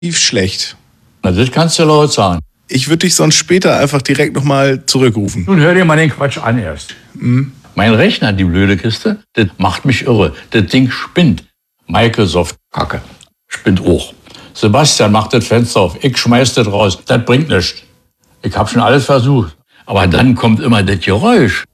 schlecht. Na, das kannst du laut sagen. Ich würde dich sonst später einfach direkt nochmal zurückrufen. Nun hör dir mal den Quatsch an erst. Mein Rechner, die blöde Kiste, das macht mich irre. Das Ding spinnt. Microsoft-Kacke. Spinnt auch. Sebastian macht das Fenster auf. Ich schmeiß das raus. Das bringt nichts. Ich hab schon alles versucht. Aber dann kommt immer das Geräusch.